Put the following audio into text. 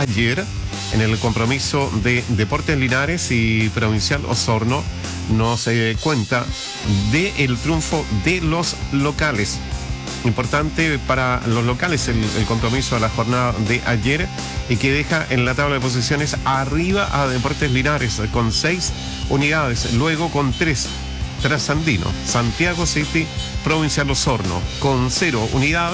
ayer en el compromiso de Deportes Linares y Provincial Osorno. Nos cuenta del triunfo de los locales. Importante para los locales el compromiso de la jornada de ayer, y que deja en la tabla de posiciones arriba a Deportes Linares con 6 unidades, luego con 3 Trasandino, Santiago City, Provincial Osorno con 0 unidades.